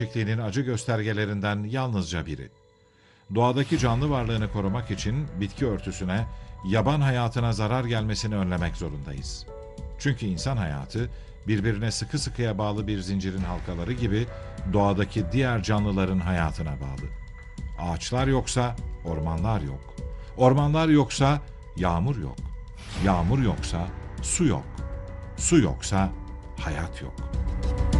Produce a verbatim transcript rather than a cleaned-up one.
çiftliğinin acı göstergelerinden yalnızca biri. Doğadaki canlı varlığını korumak için bitki örtüsüne, yaban hayatına zarar gelmesini önlemek zorundayız. Çünkü insan hayatı birbirine sıkı sıkıya bağlı bir zincirin halkaları gibi doğadaki diğer canlıların hayatına bağlı. Ağaçlar yoksa ormanlar yok. Ormanlar yoksa yağmur yok. Yağmur yoksa su yok. Su yoksa hayat yok.